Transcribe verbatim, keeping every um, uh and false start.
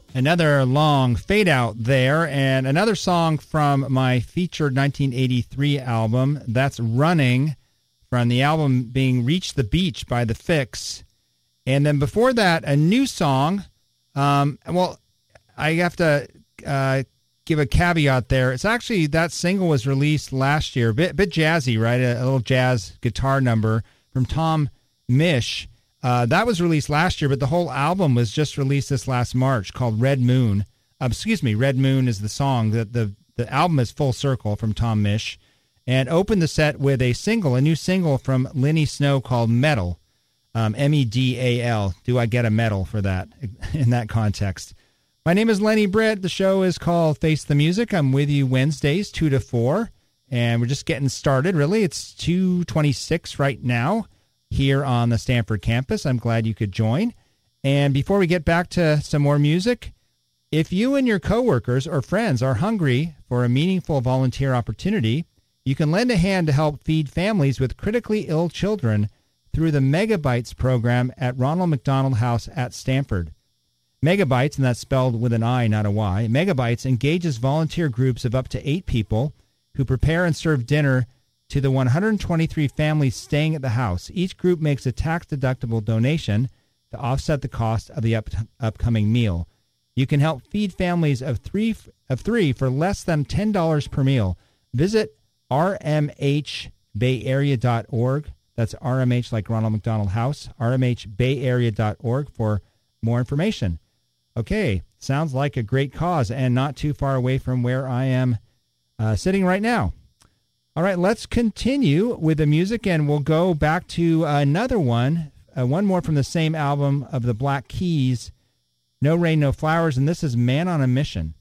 Another long fade out there, and another song from my featured nineteen eighty-three album. That's Running, from the album being Reach the Beach by The Fix. And then before that, a new song. Um, well, I have to uh, give a caveat there. It's actually, that single was released last year, a bit, bit jazzy, right? A, a little jazz guitar number from Tom Misch. Uh, that was released last year, but the whole album was just released this last March, called Red Moon. Uh, excuse me, Red Moon is the song. The, the, the album is Full Circle from Tom Misch. And opened the set with a single, a new single from Lenny Snow called Metal, um, M E D A L. Do I get a medal for that in that context? My name is Lenny Britt. The show is called Face the Music. I'm with you Wednesdays, two to four, and we're just getting started, really. It's two twenty-six right now here on the Stanford campus. I'm glad you could join. And before we get back to some more music, if you and your coworkers or friends are hungry for a meaningful volunteer opportunity, you can lend a hand to help feed families with critically ill children through the Megabytes program at Ronald McDonald House at Stanford. Megabytes, and that's spelled with an I, not a Y, Megabytes engages volunteer groups of up to eight people who prepare and serve dinner to the one hundred twenty-three families staying at the house. Each group makes a tax-deductible donation to offset the cost of the up- upcoming meal. You can help feed families of three of three for less than ten dollars per meal. Visit r m h bay area dot org. That's R M H like Ronald McDonald House, r m h bay area dot org for more information. Okay, sounds like a great cause and not too far away from where I am uh, sitting right now. All right, let's continue with the music, and we'll go back to another one, uh, one more from the same album of the Black Keys, No Rain, No Flowers, and this is Man on a Mission.